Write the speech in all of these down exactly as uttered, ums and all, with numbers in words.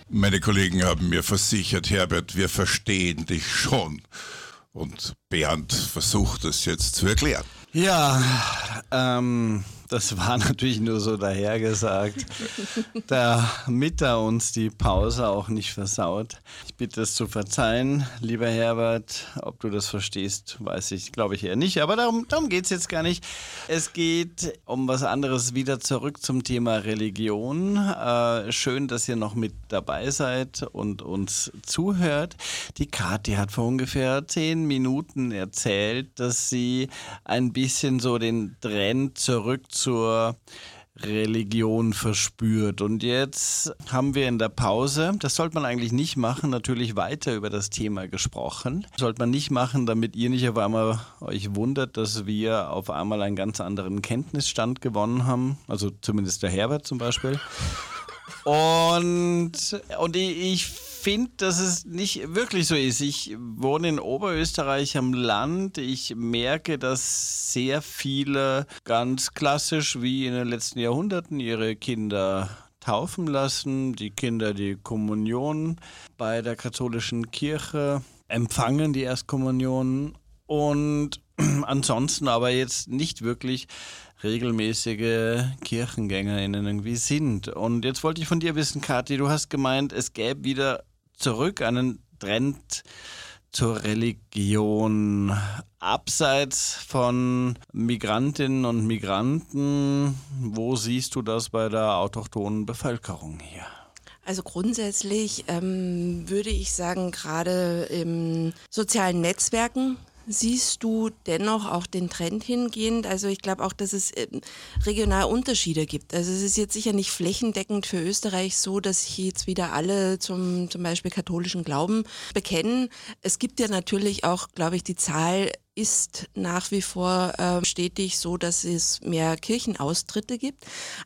Meine Kollegen haben mir versichert, Herbert, wir verstehen dich schon. Und Bernd versucht es jetzt zu erklären. Ja, ähm, das war natürlich nur so dahergesagt, damit er uns die Pause auch nicht versaut. Ich bitte es zu verzeihen, lieber Herbert. Ob du das verstehst, weiß ich, glaube ich eher nicht. Aber darum, darum geht es jetzt gar nicht. Es geht um was anderes, wieder zurück zum Thema Religion. Äh, schön, dass ihr noch mit dabei seid und uns zuhört. Die Kathi hat vor ungefähr zehn Minuten erzählt, dass sie ein bisschen so den Trend zurück zur Religion verspürt. Und jetzt haben wir in der Pause, das sollte man eigentlich nicht machen, natürlich weiter über das Thema gesprochen. Sollte man nicht machen, damit ihr nicht auf einmal euch wundert, dass wir auf einmal einen ganz anderen Kenntnisstand gewonnen haben. Also zumindest der Herbert zum Beispiel. Und, und ich finde, dass es nicht wirklich so ist. Ich wohne in Oberösterreich am Land. Ich merke, dass sehr viele ganz klassisch wie in den letzten Jahrhunderten ihre Kinder taufen lassen. Die Kinder die Kommunion bei der katholischen Kirche empfangen, die Erstkommunion. Und ansonsten aber jetzt nicht wirklich regelmäßige KirchengängerInnen irgendwie sind. Und jetzt wollte ich von dir wissen, Kathi, du hast gemeint, es gäbe wieder zurück einen Trend zur Religion. Abseits von Migrantinnen und Migranten, wo siehst du das bei der autochthonen Bevölkerung hier? Also grundsätzlich ähm, würde ich sagen, gerade in sozialen Netzwerken siehst du dennoch auch den Trend hingehend? Also ich glaube auch, dass es äh, regional Unterschiede gibt. Also es ist jetzt sicher nicht flächendeckend für Österreich so, dass sich jetzt wieder alle zum, zum Beispiel katholischen Glauben bekennen. Es gibt ja natürlich auch, glaube ich, die Zahl ist nach wie vor äh, stetig so, dass es mehr Kirchenaustritte gibt.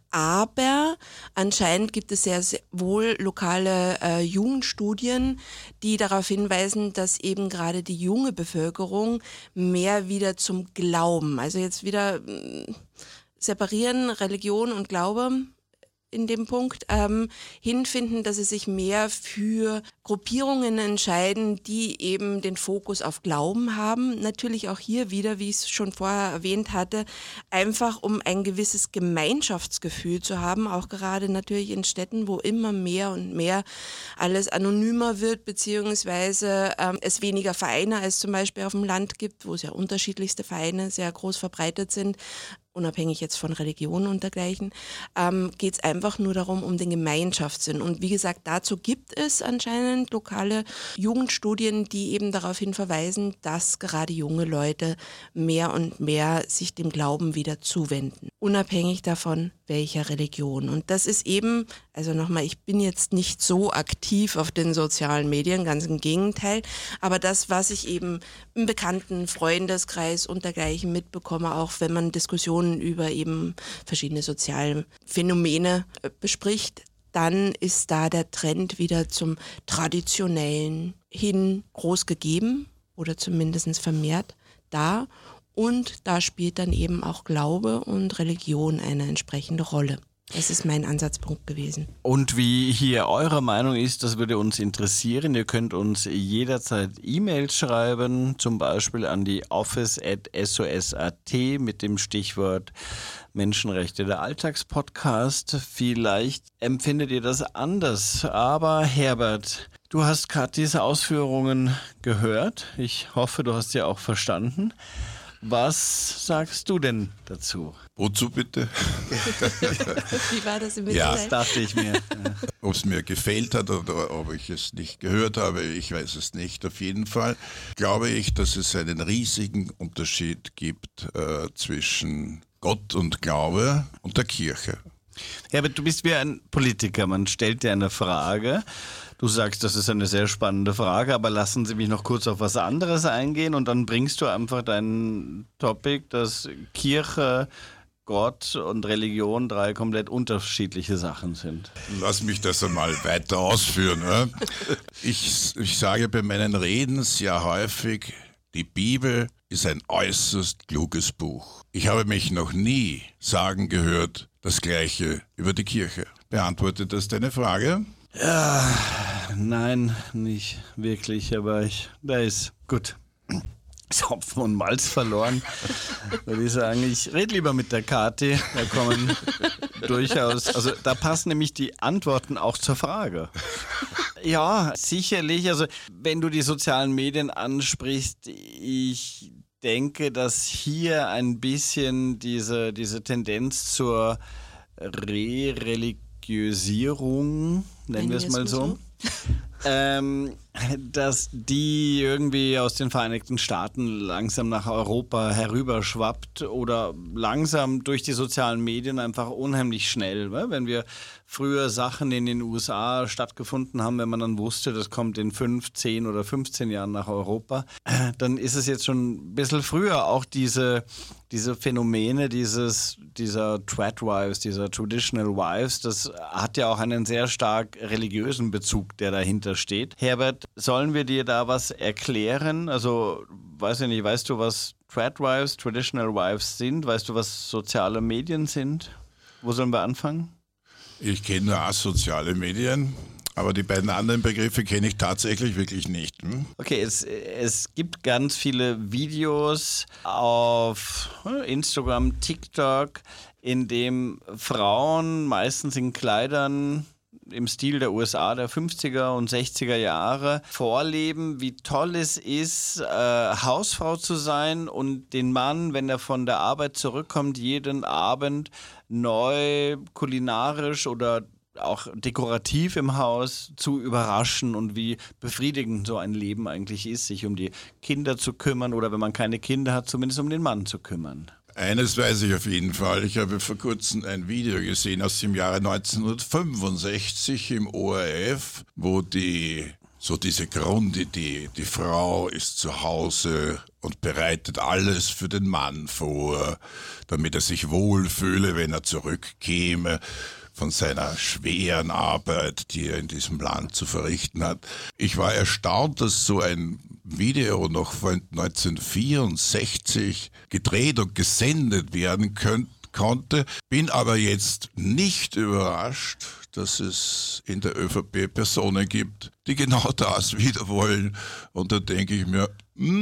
Aber anscheinend gibt es sehr, sehr wohl lokale äh, Jugendstudien, die darauf hinweisen, dass eben gerade die junge Bevölkerung mehr wieder zum Glauben, also jetzt wieder äh, separieren Religion und Glaube in dem Punkt, ähm, hinfinden, dass sie sich mehr für Gruppierungen entscheiden, die eben den Fokus auf Glauben haben. Natürlich auch hier wieder, wie ich es schon vorher erwähnt hatte, einfach um ein gewisses Gemeinschaftsgefühl zu haben, auch gerade natürlich in Städten, wo immer mehr und mehr alles anonymer wird, beziehungsweise ähm, es weniger Vereine als zum Beispiel auf dem Land gibt, wo es ja unterschiedlichste Vereine sehr groß verbreitet sind, unabhängig jetzt von Religion und dergleichen, ähm, geht es einfach nur darum, um den Gemeinschaftssinn. Und wie gesagt, dazu gibt es anscheinend lokale Jugendstudien, die eben darauf hin verweisen, dass gerade junge Leute mehr und mehr sich dem Glauben wieder zuwenden, unabhängig davon, welcher Religion. Und das ist eben, also nochmal, ich bin jetzt nicht so aktiv auf den sozialen Medien, ganz im Gegenteil, aber das, was ich eben im bekannten Freundeskreis und dergleichen mitbekomme, auch wenn man Diskussionen über eben verschiedene soziale Phänomene bespricht, dann ist da der Trend wieder zum Traditionellen hin groß gegeben oder zumindest vermehrt da. Und da spielt dann eben auch Glaube und Religion eine entsprechende Rolle. Das ist mein Ansatzpunkt gewesen. Und wie hier eure Meinung ist, das würde uns interessieren. Ihr könnt uns jederzeit E-Mails schreiben, zum Beispiel an die office at s o s punkt a t mit dem Stichwort Menschenrechte, der Alltagspodcast. Vielleicht empfindet ihr das anders. Aber Herbert, du hast Kathis Ausführungen gehört. Ich hoffe, du hast sie auch verstanden. Was sagst du denn dazu? Wozu bitte? Wie war das im Mittelteil? Ja, das dachte ich mir. Ob es mir gefällt hat oder ob ich es nicht gehört habe, ich weiß es nicht. Auf jeden Fall glaube ich, dass es einen riesigen Unterschied gibt äh, zwischen Gott und Glaube und der Kirche. Herbert, du bist wie ein Politiker. Man stellt dir eine Frage. Du sagst, das ist eine sehr spannende Frage, aber lassen Sie mich noch kurz auf was anderes eingehen und dann bringst du einfach dein Topic, dass Kirche, Gott und Religion drei komplett unterschiedliche Sachen sind. Lass mich das einmal weiter ausführen. Ja? Ich, ich sage bei meinen Reden sehr häufig, die Bibel ist ein äußerst kluges Buch. Ich habe mich noch nie sagen gehört, das Gleiche über die Kirche. Beantwortet das deine Frage? Ja, nein, nicht wirklich, aber ich, da ist gut. Ist Hopfen und Malz verloren, würde ich sagen. Ich rede lieber mit der Kathi, da kommen durchaus, also da passen nämlich die Antworten auch zur Frage. Ja, sicherlich, also wenn du die sozialen Medien ansprichst, ich denke, dass hier ein bisschen diese, diese Tendenz zur Re-Religiosierung, nennen wir es mal so, ähm, dass die irgendwie aus den Vereinigten Staaten langsam nach Europa herüberschwappt oder langsam durch die sozialen Medien einfach unheimlich schnell. Ne? Wenn wir früher Sachen in den U S A stattgefunden haben, wenn man dann wusste, das kommt in fünf, zehn oder fünfzehn Jahren nach Europa, dann ist es jetzt schon ein bisschen früher auch diese, diese Phänomene dieses, dieser Tradwives, dieser Traditional Wives, das hat ja auch einen sehr stark religiösen Bezug, der dahinter steht. Herbert, sollen wir dir da was erklären? Also, weiß ich nicht, weißt du, was Tradwives, Traditional Wives sind? Weißt du, was soziale Medien sind? Wo sollen wir anfangen? Ich kenne nur asoziale Medien, aber die beiden anderen Begriffe kenne ich tatsächlich wirklich nicht. Hm? Okay, es, es gibt ganz viele Videos auf Instagram, TikTok, in dem Frauen meistens in Kleidern im Stil der U S A der fünfziger und sechziger Jahre vorleben, wie toll es ist, äh, Hausfrau zu sein und den Mann, wenn er von der Arbeit zurückkommt, jeden Abend neu kulinarisch oder auch dekorativ im Haus zu überraschen und wie befriedigend so ein Leben eigentlich ist, sich um die Kinder zu kümmern oder wenn man keine Kinder hat, zumindest um den Mann zu kümmern. Eines weiß ich auf jeden Fall. Ich habe vor kurzem ein Video gesehen aus dem Jahre neunzehnhundertfünfundsechzig im O R F, wo die so diese Grundidee, die Frau ist zu Hause und bereitet alles für den Mann vor, damit er sich wohlfühle, wenn er zurückkäme von seiner schweren Arbeit, die er in diesem Land zu verrichten hat. Ich war erstaunt, dass so ein Video noch von neunzehnhundertvierundsechzig gedreht und gesendet werden könnt, konnte, bin aber jetzt nicht überrascht, dass es in der ÖVP Personen gibt, die genau das wieder wollen. Und da denke ich mir,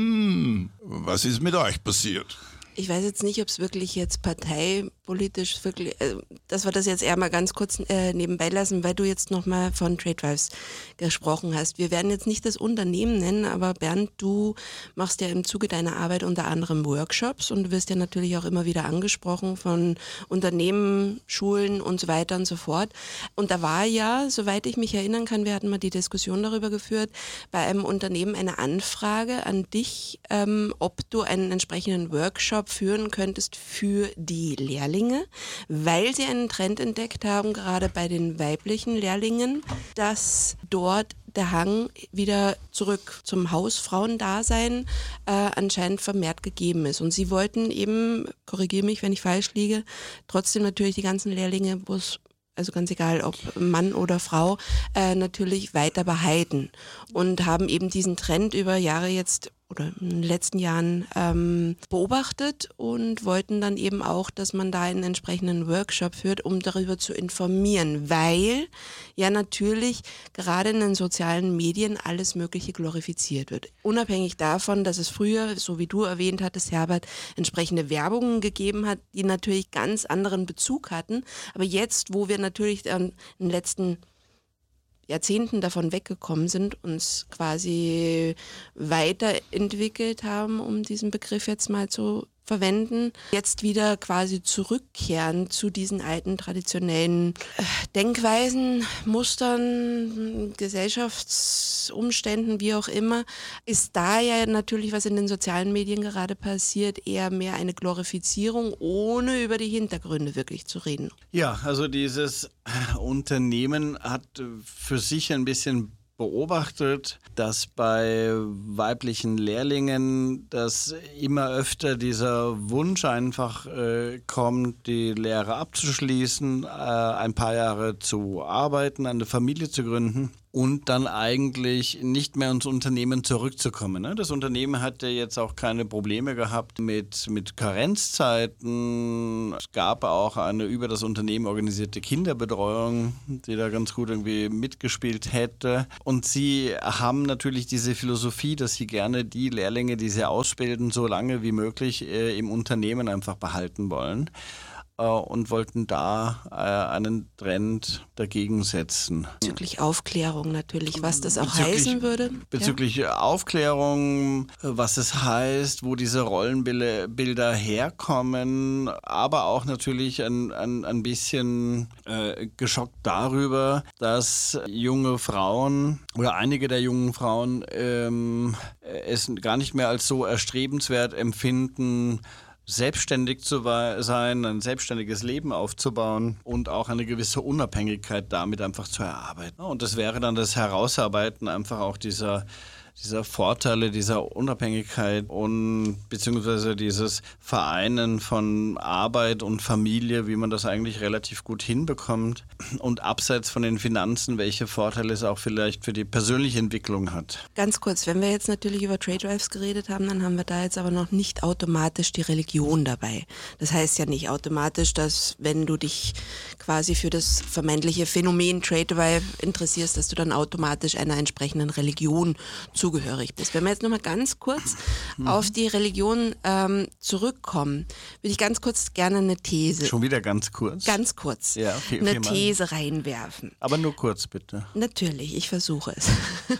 mm, was ist mit euch passiert? Ich weiß jetzt nicht, ob es wirklich jetzt parteipolitisch wirklich, äh, dass wir das jetzt eher mal ganz kurz äh, nebenbei lassen, weil du jetzt nochmal von Tradwives gesprochen hast. Wir werden jetzt nicht das Unternehmen nennen, aber Bernd, du machst ja im Zuge deiner Arbeit unter anderem Workshops und du wirst ja natürlich auch immer wieder angesprochen von Unternehmen, Schulen und so weiter und so fort. Und da war ja, soweit ich mich erinnern kann, wir hatten mal die Diskussion darüber geführt, bei einem Unternehmen eine Anfrage an dich, ähm, ob du einen entsprechenden Workshop führen könntest für die Lehrlinge, weil sie einen Trend entdeckt haben, gerade bei den weiblichen Lehrlingen, dass dort der Hang wieder zurück zum Hausfrauendasein äh, anscheinend vermehrt gegeben ist. Und sie wollten eben, korrigiere mich, wenn ich falsch liege, trotzdem natürlich die ganzen Lehrlinge, wo es also ganz egal, ob Mann oder Frau, äh, natürlich weiter behalten und haben eben diesen Trend über Jahre jetzt oder in den letzten Jahren ähm, beobachtet und wollten dann eben auch, dass man da einen entsprechenden Workshop führt, um darüber zu informieren, weil ja natürlich gerade in den sozialen Medien alles Mögliche glorifiziert wird. Unabhängig davon, dass es früher, so wie du erwähnt hattest, Herbert, entsprechende Werbungen gegeben hat, die natürlich ganz anderen Bezug hatten. Aber jetzt, wo wir natürlich ähm, in den letzten Jahrzehnten davon weggekommen sind, uns quasi weiterentwickelt haben, um diesen Begriff jetzt mal zu verwenden, jetzt wieder quasi zurückkehren zu diesen alten traditionellen Denkweisen, Mustern, Gesellschaftsumständen, wie auch immer, ist da ja natürlich, was in den sozialen Medien gerade passiert, eher mehr eine Glorifizierung, ohne über die Hintergründe wirklich zu reden. Ja, also dieses Unternehmen hat für sich ein bisschen beobachtet, dass bei weiblichen Lehrlingen, dass immer öfter dieser Wunsch einfach äh, kommt, die Lehre abzuschließen, äh, ein paar Jahre zu arbeiten, eine Familie zu gründen und dann eigentlich nicht mehr ins Unternehmen zurückzukommen. Ne? Das Unternehmen hatte jetzt auch keine Probleme gehabt mit, mit Karenzzeiten. Es gab auch eine über das Unternehmen organisierte Kinderbetreuung, die da ganz gut irgendwie mitgespielt hätte. Und sie haben natürlich diese Philosophie, dass sie gerne die Lehrlinge, die sie ausbilden, so lange wie möglich äh, im Unternehmen einfach behalten wollen. Und wollten da äh, einen Trend dagegen setzen. Bezüglich Aufklärung natürlich, was das auch bezüglich, heißen würde. Bezüglich ja. Aufklärung, was es heißt, wo diese Rollenbilder herkommen, aber auch natürlich ein, ein, ein bisschen äh, geschockt darüber, dass junge Frauen oder einige der jungen Frauen ähm, es gar nicht mehr als so erstrebenswert empfinden, selbstständig zu sein, ein selbstständiges Leben aufzubauen und auch eine gewisse Unabhängigkeit damit einfach zu erarbeiten. Und das wäre dann das Herausarbeiten einfach auch dieser dieser Vorteile, dieser Unabhängigkeit und beziehungsweise dieses Vereinen von Arbeit und Familie, wie man das eigentlich relativ gut hinbekommt und abseits von den Finanzen, welche Vorteile es auch vielleicht für die persönliche Entwicklung hat. Ganz kurz, wenn wir jetzt natürlich über Trade Drives geredet haben, dann haben wir da jetzt aber noch nicht automatisch die Religion dabei. Das heißt ja nicht automatisch, dass wenn du dich quasi für das vermeintliche Phänomen Trade Drive interessierst, dass du dann automatisch einer entsprechenden Religion zu zugehörig bist. Wenn wir jetzt nochmal ganz kurz mhm. auf die Religion ähm, zurückkommen, würde ich ganz kurz gerne eine These. Schon wieder ganz kurz? Ganz kurz. Ja, okay, eine okay, These reinwerfen. Aber nur kurz, bitte. Natürlich, ich versuche es.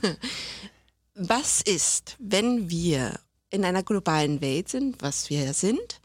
Was ist, wenn wir in einer globalen Welt sind, was wir ja sind?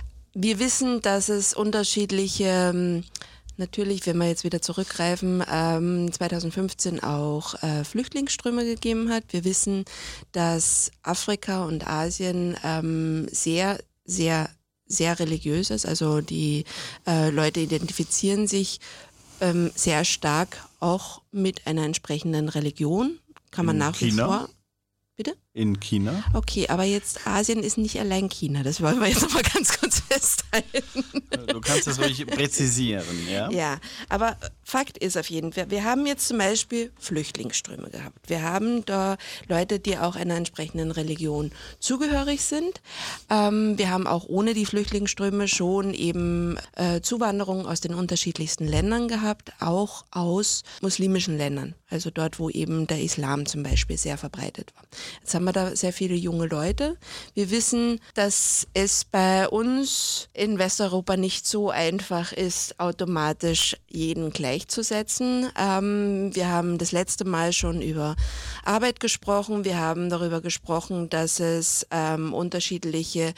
Wir wissen, dass es unterschiedliche Natürlich, wenn wir jetzt wieder zurückgreifen, ähm, zweitausendfünfzehn auch äh, Flüchtlingsströme gegeben hat. Wir wissen, dass Afrika und Asien ähm, sehr, sehr, sehr religiös ist. Also die äh, Leute identifizieren sich ähm, sehr stark auch mit einer entsprechenden Religion. Kann man In nach wie China? vor... Bitte? In China? Okay, aber jetzt Asien ist nicht allein China. Das wollen wir jetzt nochmal ganz kurz festhalten. Du kannst das ruhig präzisieren, ja? Ja, aber Fakt ist auf jeden Fall, wir haben jetzt zum Beispiel Flüchtlingsströme gehabt. Wir haben da Leute, die auch einer entsprechenden Religion zugehörig sind. Ähm, wir haben auch ohne die Flüchtlingsströme schon eben äh, Zuwanderung aus den unterschiedlichsten Ländern gehabt, auch aus muslimischen Ländern. Also dort, wo eben der Islam zum Beispiel sehr verbreitet war. Jetzt haben wir da sehr viele junge Leute. Wir wissen, dass es bei uns in Westeuropa nicht so einfach ist, automatisch jeden gleichzusetzen. Ähm, wir haben das letzte Mal schon über Arbeit gesprochen. Wir haben darüber gesprochen, dass es ähm, unterschiedliche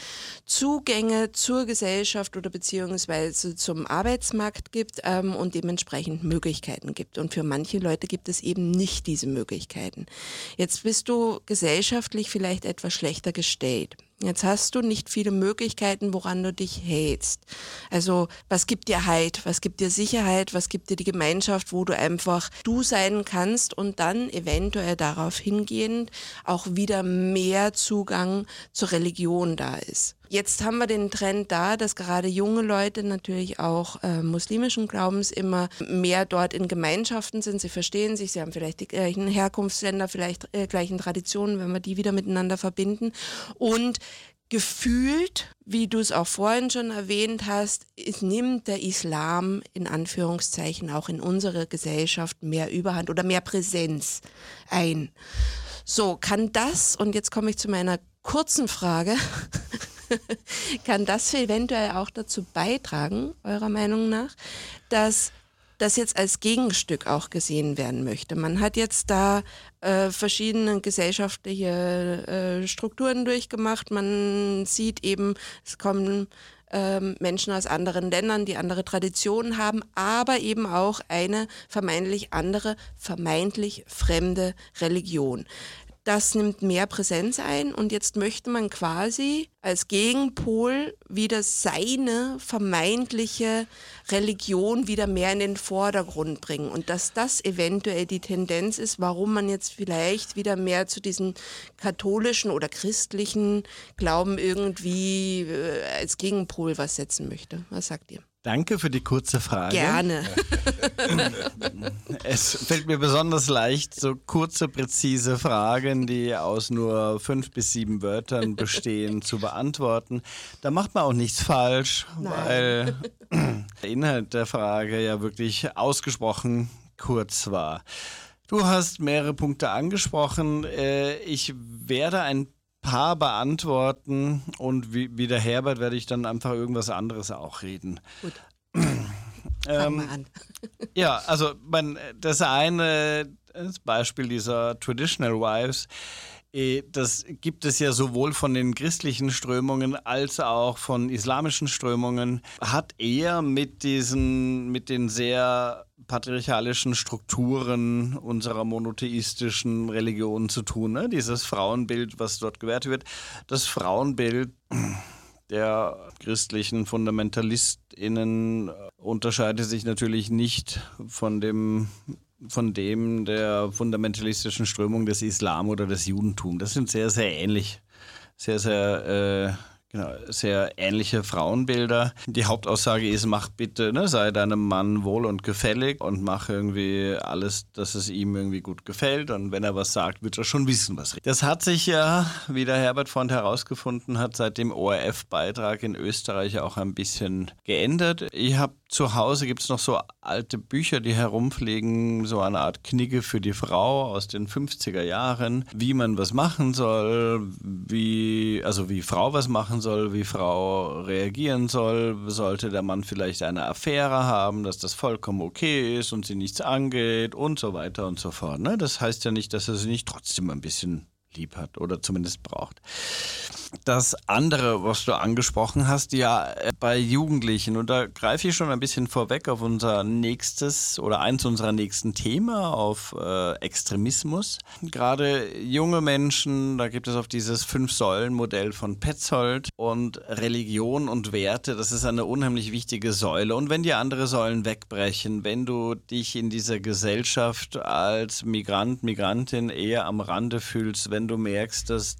Zugänge zur Gesellschaft oder beziehungsweise zum Arbeitsmarkt gibt ähm, und dementsprechend Möglichkeiten gibt. Und für manche Leute gibt es eben nicht diese Möglichkeiten. Jetzt bist du gesellschaftlich vielleicht etwas schlechter gestellt. Jetzt hast du nicht viele Möglichkeiten, woran du dich hältst. Also was gibt dir Halt, was gibt dir Sicherheit, was gibt dir die Gemeinschaft, wo du einfach du sein kannst und dann eventuell darauf hingehend auch wieder mehr Zugang zur Religion da ist. Jetzt haben wir den Trend da, dass gerade junge Leute natürlich auch äh, muslimischen Glaubens immer mehr dort in Gemeinschaften sind. Sie verstehen sich, sie haben vielleicht die gleichen Herkunftsländer, vielleicht äh, gleichen Traditionen, wenn wir die wieder miteinander verbinden. Und gefühlt, wie du es auch vorhin schon erwähnt hast, es nimmt der Islam in Anführungszeichen auch in unserer Gesellschaft mehr Überhand oder mehr Präsenz ein. So, kann das, und jetzt komme ich zu meiner kurzen Frage, kann das eventuell auch dazu beitragen, eurer Meinung nach, dass das jetzt als Gegenstück auch gesehen werden möchte? Man hat jetzt da äh, verschiedene gesellschaftliche äh, Strukturen durchgemacht. Man sieht eben, es kommen ähm, Menschen aus anderen Ländern, die andere Traditionen haben, aber eben auch eine vermeintlich andere, vermeintlich fremde Religion. Das nimmt mehr Präsenz ein und jetzt möchte man quasi als Gegenpol wieder seine vermeintliche Religion wieder mehr in den Vordergrund bringen und dass das eventuell die Tendenz ist, warum man jetzt vielleicht wieder mehr zu diesem katholischen oder christlichen Glauben irgendwie äh, als Gegenpol was setzen möchte. Was sagt ihr? Danke für die kurze Frage. Gerne. Es fällt mir besonders leicht, so kurze, präzise Fragen, die aus nur fünf bis sieben Wörtern bestehen, zu beantworten. Da macht man auch nichts falsch, Nein. weil der Inhalt der Frage ja wirklich ausgesprochen kurz war. Du hast mehrere Punkte angesprochen. Ich werde ein paar beantworten und wie, wie der Herbert werde ich dann einfach irgendwas anderes auch reden. Gut. Ähm, Fang mal an. ja, also mein, das eine das Beispiel dieser Traditional Wives, eh, das gibt es ja sowohl von den christlichen Strömungen als auch von islamischen Strömungen, hat eher mit diesen, mit den sehr patriarchalischen Strukturen unserer monotheistischen Religion zu tun. Ne? Dieses Frauenbild, was dort gewertet wird, das Frauenbild der christlichen FundamentalistInnen unterscheidet sich natürlich nicht von dem, von dem der fundamentalistischen Strömung des Islam oder des Judentums. Das sind sehr, sehr ähnlich. Sehr, sehr, äh, genau, sehr ähnliche Frauenbilder. Die Hauptaussage ist, mach bitte, ne, sei deinem Mann wohl und gefällig und mach irgendwie alles, dass es ihm irgendwie gut gefällt. Und wenn er was sagt, wird er schon wissen, was richtig ist. Das hat sich ja, wie der Herbert vorhin herausgefunden hat, seit dem O R F-Beitrag in Österreich auch ein bisschen geändert. Ich habe zu Hause gibt es noch so alte Bücher, die herumfliegen, so eine Art Knigge für die Frau aus den fünfziger Jahren, wie man was machen soll, wie, also wie Frau was machen soll, wie Frau reagieren soll, sollte der Mann vielleicht eine Affäre haben, dass das vollkommen okay ist und sie nichts angeht und so weiter und so fort. Ne? Das heißt ja nicht, dass er sie nicht trotzdem ein bisschen lieb hat oder zumindest braucht. Das andere, was du angesprochen hast, ja, bei Jugendlichen, und da greife ich schon ein bisschen vorweg auf unser nächstes oder eins unserer nächsten Themen, auf äh, Extremismus. Gerade junge Menschen, da gibt es auf dieses Fünf-Säulen-Modell von Petzold, und Religion und Werte, das ist eine unheimlich wichtige Säule. Und wenn die andere Säulen wegbrechen, wenn du dich in dieser Gesellschaft als Migrant, Migrantin eher am Rande fühlst, wenn du merkst, dass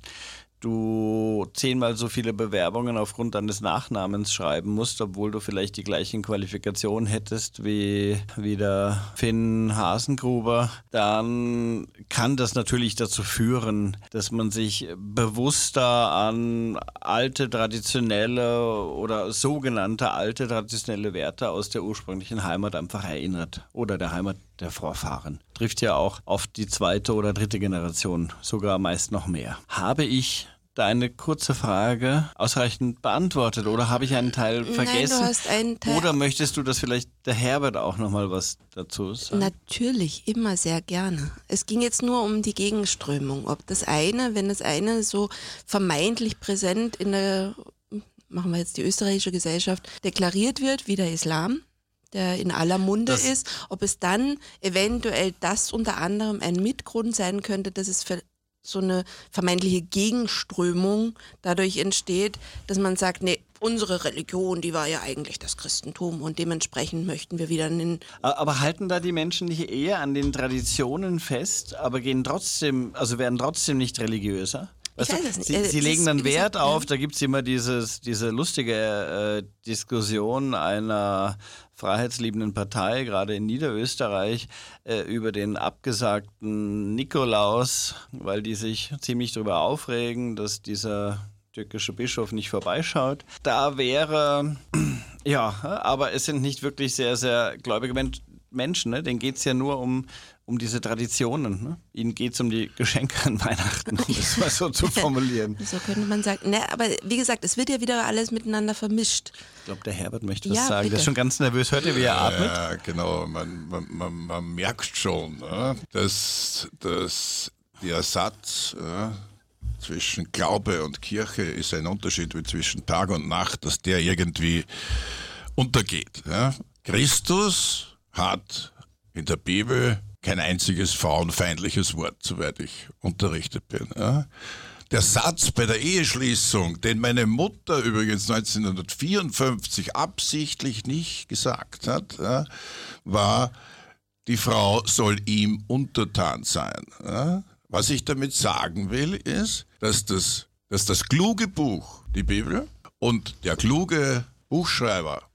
du zehnmal so viele Bewerbungen aufgrund deines Nachnamens schreiben musst, obwohl du vielleicht die gleichen Qualifikationen hättest wie, wie der Finn Hasengruber, dann kann das natürlich dazu führen, dass man sich bewusster an alte traditionelle oder sogenannte alte traditionelle Werte aus der ursprünglichen Heimat einfach erinnert oder der Heimat der Vorfahren. Trifft ja auch auf die zweite oder dritte Generation, sogar meist noch mehr. Habe ich deine kurze Frage ausreichend beantwortet oder habe ich einen Teil vergessen? Nein, du hast einen Teil. Oder möchtest du, dass vielleicht der Herbert auch nochmal was dazu sagt? Natürlich, immer sehr gerne. Es ging jetzt nur um die Gegenströmung. Ob das eine, wenn das eine so vermeintlich präsent in der, machen wir jetzt die österreichische Gesellschaft, deklariert wird, wie der Islam, der in aller Munde Das ist, ob es dann eventuell das unter anderem ein Mitgrund sein könnte, dass es für so eine vermeintliche Gegenströmung dadurch entsteht, dass man sagt, nee, unsere Religion, die war ja eigentlich das Christentum und dementsprechend möchten wir wieder einen... Aber halten da die Menschen nicht eher an den Traditionen fest, aber gehen trotzdem, also werden trotzdem nicht religiöser? Weißt Ich du, weiß es nicht. Sie, Äh, sie das legen ist, dann wie gesagt, Wert auf, ja. da gibt es immer dieses, diese lustige äh, Diskussion einer freiheitsliebenden Partei, gerade in Niederösterreich, äh, über den abgesagten Nikolaus, weil die sich ziemlich darüber aufregen, dass dieser türkische Bischof nicht vorbeischaut. Da wäre, ja, aber es sind nicht wirklich sehr, sehr gläubige Menschen. Menschen, ne? Denen geht es ja nur um, um diese Traditionen. Ne? Ihnen geht es um die Geschenke an Weihnachten, um das mal so zu formulieren. So könnte man sagen. Ne, aber wie gesagt, es wird ja wieder alles miteinander vermischt. Ich glaube, der Herbert möchte was Ja, sagen. bitte. Der ist schon ganz nervös. Hört ihr, wie er atmet? Ja, genau. Man, man, man, man merkt schon, ja, dass, dass der Satz ja, zwischen Glaube und Kirche ist ein Unterschied wie zwischen Tag und Nacht, dass der irgendwie untergeht. Ja. Christus hat in der Bibel kein einziges frauenfeindliches Wort, soweit ich unterrichtet bin. Ja. Der Satz bei der Eheschließung, den meine Mutter übrigens neunzehnhundertvierundfünfzig absichtlich nicht gesagt hat, ja, war, die Frau soll ihm untertan sein. Ja. Was ich damit sagen will, ist, dass das, dass das kluge Buch, die Bibel, und der kluge Buchschreiber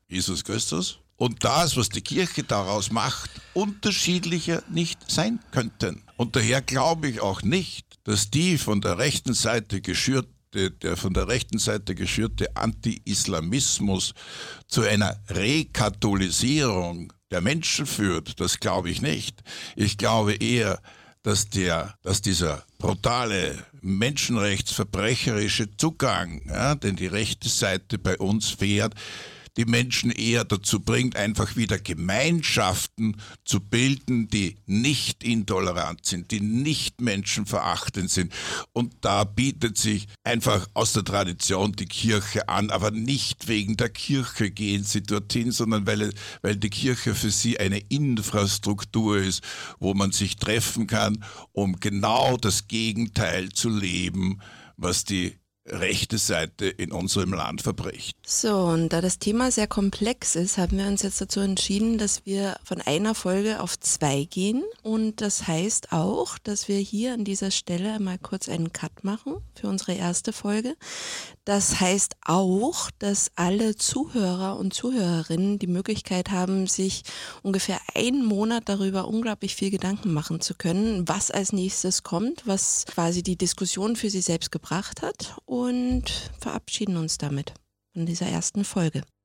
Jesus Christus und das, was die Kirche daraus macht, unterschiedlicher nicht sein könnten. Und daher glaube ich auch nicht, dass die von der rechten Seite geschürte, der von der rechten Seite geschürte Anti-Islamismus zu einer Rekatholisierung der Menschen führt. Das glaube ich nicht. Ich glaube eher, dass, der, dass dieser brutale, menschenrechtsverbrecherische Zugang, ja, den die rechte Seite bei uns fährt, die Menschen eher dazu bringt, einfach wieder Gemeinschaften zu bilden, die nicht intolerant sind, die nicht menschenverachtend sind. Und da bietet sich einfach aus der Tradition die Kirche an, aber nicht wegen der Kirche gehen sie dorthin, sondern weil, weil die Kirche für sie eine Infrastruktur ist, wo man sich treffen kann, um genau das Gegenteil zu leben, was die rechte Seite in unserem Land verbricht. So, und da das Thema sehr komplex ist, haben wir uns jetzt dazu entschieden, dass wir von einer Folge auf zwei gehen. Und das heißt auch, dass wir hier an dieser Stelle mal kurz einen Cut machen für unsere erste Folge. Das heißt auch, dass alle Zuhörer und Zuhörerinnen die Möglichkeit haben, sich ungefähr einen Monat darüber unglaublich viel Gedanken machen zu können, was als nächstes kommt, was quasi die Diskussion für sie selbst gebracht hat. Und verabschieden uns damit von dieser ersten Folge.